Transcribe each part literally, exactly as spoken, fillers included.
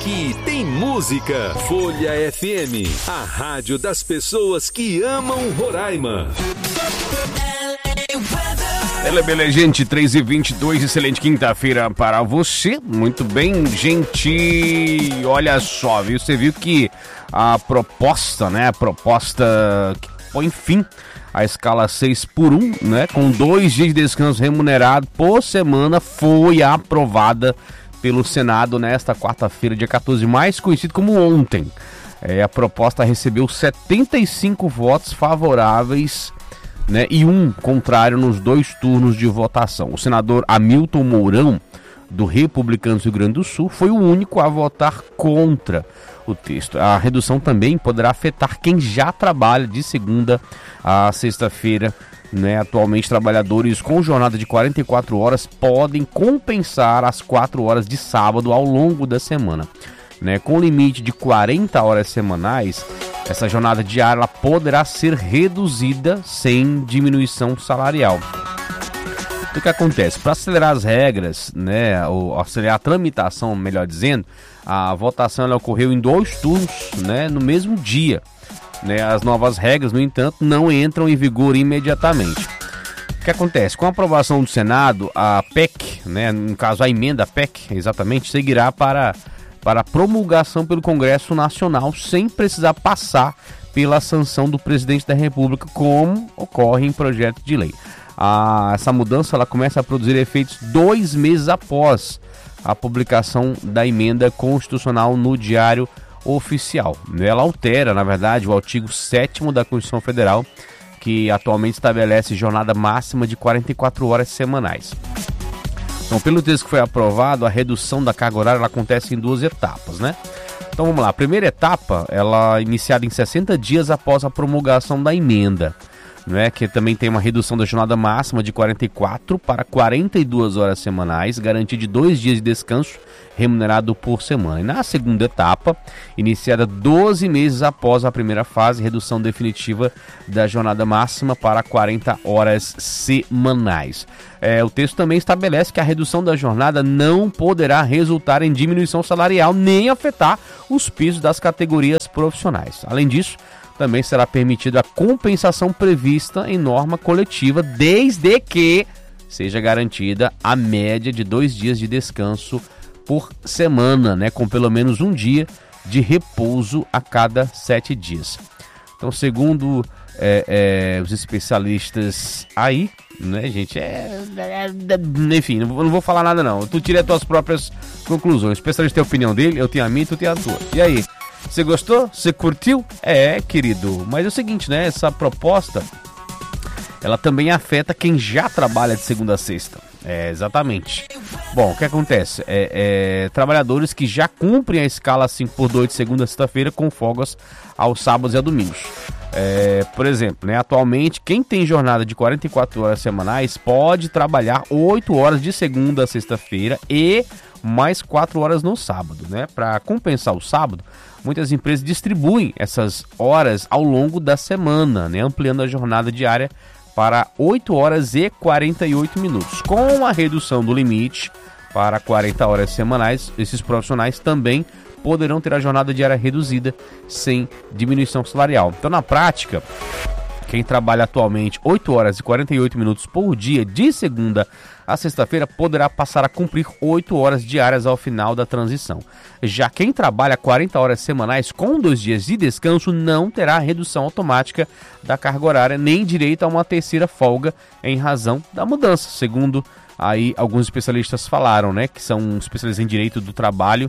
aqui tem música. Folha F M, a rádio das pessoas que amam Roraima. Ela é bela, gente, três e vinte e dois, excelente quinta-feira para você. Muito bem, gente, olha só, viu? Você viu que a proposta, né, a proposta que põe fim à escala seis por um, né, com dois dias de descanso remunerado por semana, foi aprovada pelo Senado nesta quarta-feira, dia quatorze, mais conhecido como ontem. É, a proposta recebeu setenta e cinco votos favoráveis, né, e um contrário nos dois turnos de votação. O senador Hamilton Mourão, do Republicanos do Rio Grande do Sul, foi o único a votar contra o texto. A redução também poderá afetar quem já trabalha de segunda a sexta-feira, né? Atualmente, trabalhadores com jornada de quarenta e quatro horas podem compensar as quatro horas de sábado ao longo da semana, né? Com limite de quarenta horas semanais, essa jornada diária ela poderá ser reduzida sem diminuição salarial. O que acontece? Para acelerar as regras, né, ou acelerar a tramitação, melhor dizendo, a votação ela ocorreu em dois turnos, né, no mesmo dia. Né, as novas regras, no entanto, não entram em vigor imediatamente. O que acontece? Com a aprovação do Senado, a P E C, né, no caso a emenda P E C, exatamente, seguirá para, para promulgação pelo Congresso Nacional sem precisar passar pela sanção do presidente da República, como ocorre em projeto de lei. A, essa mudança ela começa a produzir efeitos dois meses após a publicação da emenda constitucional no Diário Oficial. Ela altera, na verdade, o artigo sétimo da Constituição Federal, que atualmente estabelece jornada máxima de quarenta e quatro horas semanais. Então, pelo texto que foi aprovado, a redução da carga horária ela acontece em duas etapas, né? Então vamos lá, a primeira etapa, ela é iniciada em sessenta dias após a promulgação da emenda, né, que também tem uma redução da jornada máxima de quarenta e quatro para quarenta e duas horas semanais, garantia de dois dias de descanso remunerado por semana. E na segunda etapa, iniciada doze meses após a primeira fase, redução definitiva da jornada máxima para quarenta horas semanais. É, o texto também estabelece que a redução da jornada não poderá resultar em diminuição salarial nem afetar os pisos das categorias profissionais. Além disso, também será permitida a compensação prevista em norma coletiva, desde que seja garantida a média de dois dias de descanso por semana, né, com pelo menos um dia de repouso a cada sete dias. Então, segundo é, é, os especialistas aí, né, gente, é, é, é enfim, não vou, não vou falar nada não. Tu tira as tuas próprias conclusões. O especialista tem a opinião dele, eu tenho a minha, tu tem a tua. E aí? Você gostou? Você curtiu? É, querido. Mas é o seguinte, né? Essa proposta, ela também afeta quem já trabalha de segunda a sexta. É, exatamente. Bom, o que acontece? É, é, trabalhadores que já cumprem a escala cinco por dois de segunda a sexta-feira com folgas aos sábados e a domingos. É, por exemplo, né, atualmente, quem tem jornada de quarenta e quatro horas semanais pode trabalhar oito horas de segunda a sexta-feira e mais quatro horas no sábado, né? Para compensar o sábado, muitas empresas distribuem essas horas ao longo da semana, né? Ampliando a jornada diária para oito horas e quarenta e oito minutos. Com a redução do limite para quarenta horas semanais, esses profissionais também poderão ter a jornada diária reduzida sem diminuição salarial. Então, na prática, quem trabalha atualmente oito horas e quarenta e oito minutos por dia de segunda a sexta-feira poderá passar a cumprir oito horas diárias ao final da transição. Já quem trabalha quarenta horas semanais com dois dias de descanso não terá redução automática da carga horária nem direito a uma terceira folga em razão da mudança, segundo aí alguns especialistas falaram, né, que são especialistas em direito do trabalho.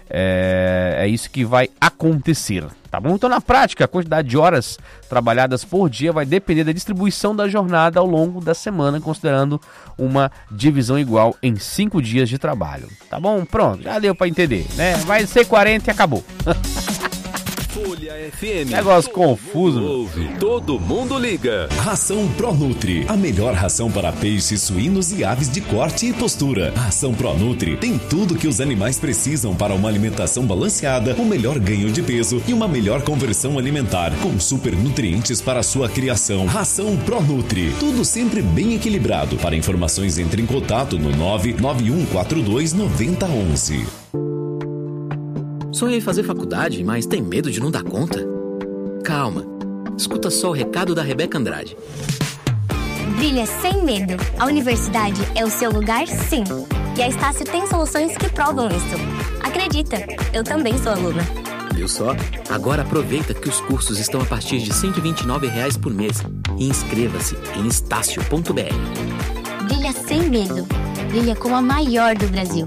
É, é isso que vai acontecer, tá bom? Então, na prática, a quantidade de horas trabalhadas por dia vai depender da distribuição da jornada ao longo da semana, considerando uma divisão igual em cinco dias de trabalho, tá bom? Pronto, já deu pra entender, né? Vai ser quarenta e acabou. Folha F M. Negócio Todo confuso. mundo ouve, todo mundo liga. Ração Pronutri, a melhor ração para peixes, suínos e aves de corte e postura. A ração Pronutri tem tudo que os animais precisam para uma alimentação balanceada, um melhor ganho de peso e uma melhor conversão alimentar, com super nutrientes para a sua criação. Ração Pronutri, tudo sempre bem equilibrado. Para informações, entre em contato no nove nove um quatro dois nove zero um um. Sonha em fazer faculdade, mas tem medo de não dar conta? Calma. Escuta só o recado da Rebeca Andrade. Brilha sem medo. A universidade é o seu lugar, sim. E a Estácio tem soluções que provam isso. Acredita, eu também sou aluna. Viu só? Agora aproveita que os cursos estão a partir de cento e vinte e nove reais por mês. E inscreva-se em estácio ponto b r. Brilha sem medo. Brilha como a maior do Brasil.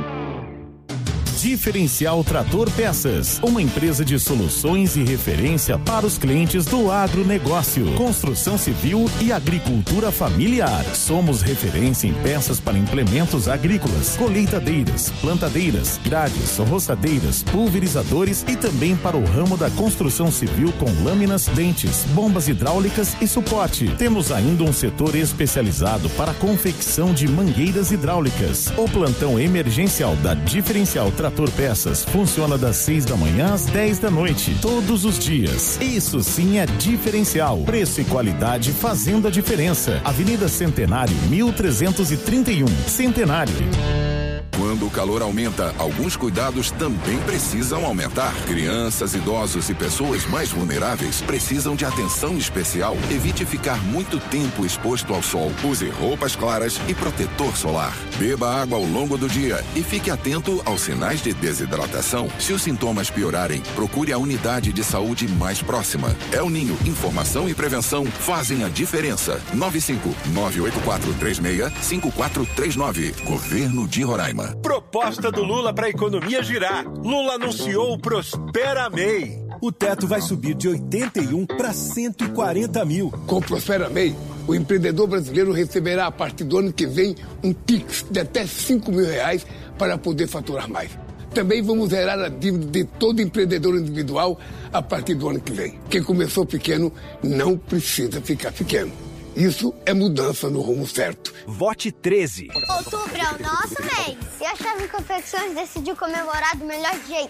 Diferencial Trator Peças, uma empresa de soluções e referência para os clientes do agronegócio, construção civil e agricultura familiar. Somos referência em peças para implementos agrícolas, colheitadeiras, plantadeiras, grades, roçadeiras, pulverizadores e também para o ramo da construção civil com lâminas, dentes, bombas hidráulicas e suporte. Temos ainda um setor especializado para a confecção de mangueiras hidráulicas. O plantão emergencial da Diferencial Trator Peças funciona das seis da manhã às dez da noite, todos os dias. Isso sim é diferencial. Preço e qualidade fazendo a diferença. Avenida Centenário, mil trezentos e trinta e um, Centenário. Quando o calor aumenta, alguns cuidados também precisam aumentar. Crianças, idosos e pessoas mais vulneráveis precisam de atenção especial. Evite ficar muito tempo exposto ao sol. Use roupas claras e protetor solar. Beba água ao longo do dia e fique atento aos sinais de desidratação. Se os sintomas piorarem, procure a unidade de saúde mais próxima. El Ninho, informação e prevenção fazem a diferença. nove cinco nove oito quatro três seis cinco quatro três nove. Governo de Roraima. Proposta do Lula para a economia girar. Lula anunciou o Prospera M E I. O teto vai subir de oitenta e um para cento e quarenta mil. Com o Prospera M E I, o empreendedor brasileiro receberá a partir do ano que vem um Pix de até cinco mil reais para poder faturar mais. Também vamos zerar a dívida de todo empreendedor individual a partir do ano que vem. Quem começou pequeno não precisa ficar pequeno. Isso é mudança no rumo certo. Vote treze. Outubro é o nosso mês. E a Chave Confecções decidiu comemorar do melhor jeito.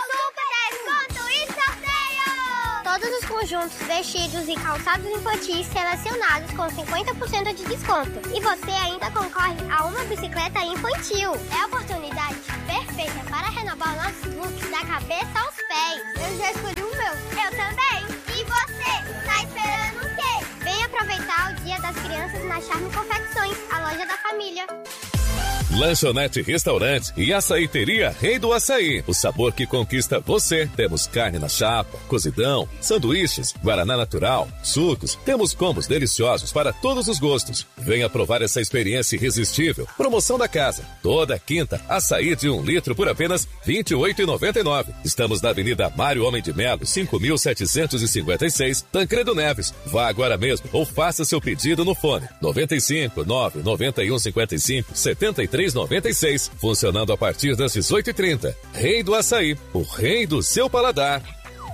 Com super desconto e sorteio! Todos os conjuntos, vestidos e calçados infantis selecionados com cinquenta por cento de desconto. E você ainda concorre a uma bicicleta infantil. É a oportunidade perfeita para renovar nossos looks da cabeça aos pés. Eu já escolhi o meu. Eu também. E você? Tá esperando o quê? Vem aproveitar o Dia das Crianças na Charme Confecções, a loja da família. Lanchonete Restaurante e Açaiteria Rei do Açaí. O sabor que conquista você. Temos carne na chapa, cozidão, sanduíches, guaraná natural, sucos. Temos combos deliciosos para todos os gostos. Venha provar essa experiência irresistível. Promoção da casa. Toda quinta, açaí de um litro por apenas vinte e oito reais e noventa e nove centavos. Estamos na Avenida Mário Homem de Melo, cinco mil setecentos e cinquenta e seis, Tancredo Neves. Vá agora mesmo ou faça seu pedido no fone noventa e cinco, nove nove um cinco cinco, setenta e três noventa e seis, funcionando a partir das dezoito e trinta. Rei do Açaí, o rei do seu paladar.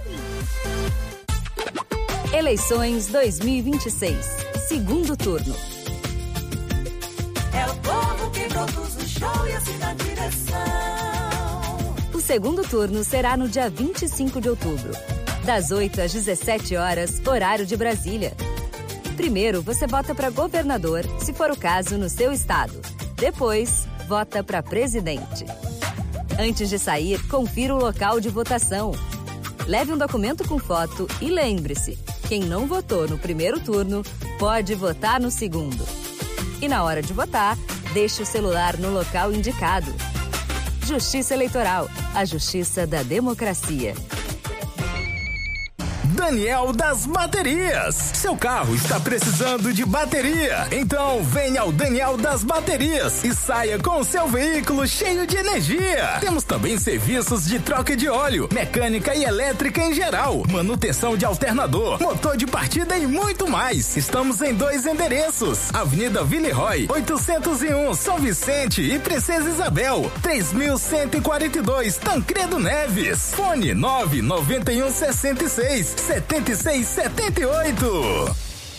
Eleições dois mil e vinte e seis, segundo turno. É o povo que produz o show e assim dá direção. O segundo turno será no dia vinte e cinco de outubro, das oito às dezessete horas, horário de Brasília. Primeiro, você vota para governador, se for o caso, no seu estado. Depois, vota para presidente. Antes de sair, confira o local de votação. Leve um documento com foto e lembre-se, quem não votou no primeiro turno pode votar no segundo. E na hora de votar, deixe o celular no local indicado. Justiça Eleitoral, a justiça da democracia. Daniel das Baterias. Seu carro está precisando de bateria? Então venha ao Daniel das Baterias e saia com o seu veículo cheio de energia. Temos também serviços de troca de óleo, mecânica e elétrica em geral, manutenção de alternador, motor de partida e muito mais. Estamos em dois endereços: Avenida Villeroy, oitocentos e um, São Vicente e Princesa Isabel, três mil cento e quarenta e dois, Tancredo Neves. Fone nove nove um sessenta e seis, setenta e seis setenta e oito.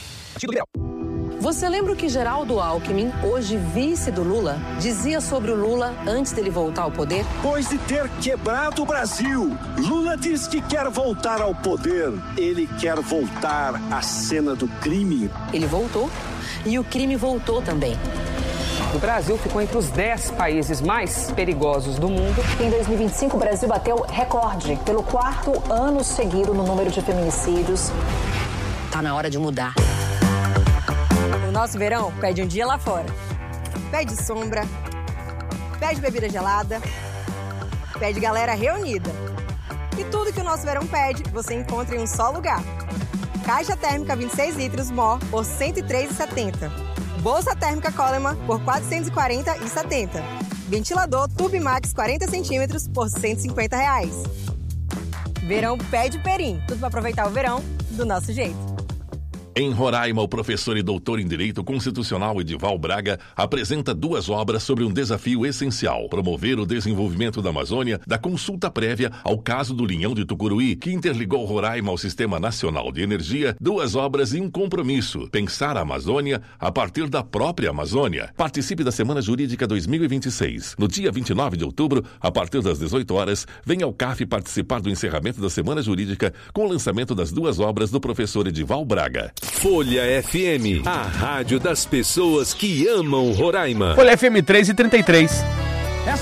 Você lembra o que Geraldo Alckmin, hoje vice do Lula, dizia sobre o Lula antes dele voltar ao poder? Depois de ter quebrado o Brasil, Lula diz que quer voltar ao poder. Ele quer voltar à cena do crime. Ele voltou e o crime voltou também. O Brasil ficou entre os dez países mais perigosos do mundo. Em dois mil e vinte e cinco, o Brasil bateu recorde pelo quarto ano seguido no número de feminicídios. Tá na hora de mudar. O nosso verão pede um dia lá fora. Pede sombra, pede bebida gelada, pede galera reunida. E tudo que o nosso verão pede, você encontra em um só lugar. Caixa térmica vinte e seis litros M O por cento e três reais e setenta centavos. Bolsa térmica Coleman por quatrocentos e quarenta reais e setenta centavos. Ventilador Tubimax quarenta centímetros por cento e cinquenta reais. Verão pede perim. Tudo para aproveitar o verão do nosso jeito. Em Roraima, o professor e doutor em Direito Constitucional Edival Braga apresenta duas obras sobre um desafio essencial: promover o desenvolvimento da Amazônia, da consulta prévia ao caso do Linhão de Tucuruí, que interligou Roraima ao Sistema Nacional de Energia, duas obras e um compromisso: pensar a Amazônia a partir da própria Amazônia. Participe da Semana Jurídica dois mil e vinte e seis. No dia vinte e nove de outubro, a partir das dezoito horas, venha ao C A F participar do encerramento da Semana Jurídica com o lançamento das duas obras do professor Edival Braga. Folha F M, a rádio das pessoas que amam Roraima. Folha F M três e trinta e três.